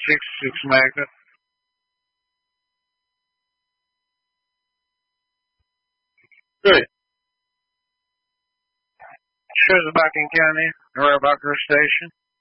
66 Magnet. Good. Shows Bucking County, Roebucker Station.